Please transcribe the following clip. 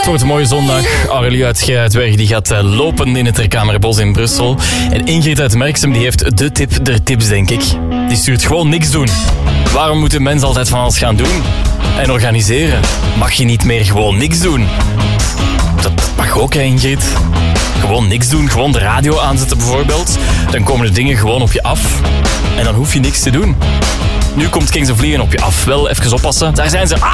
Het wordt een mooie zondag. Aurélie uit Gerardberg die gaat lopen in het Terkamerbos in Brussel. En Ingrid uit Merksem die heeft de tip der tips, denk ik. Die stuurt gewoon niks doen. Waarom moeten mensen altijd van alles gaan doen? En organiseren? Mag je niet meer gewoon niks doen? Dat mag ook, hè, Ingrid? Gewoon niks doen, gewoon de radio aanzetten bijvoorbeeld. Dan komen de dingen gewoon op je af. En dan hoef je niks te doen. Nu komt Kings of Leon op je af. Wel even oppassen. Daar zijn ze.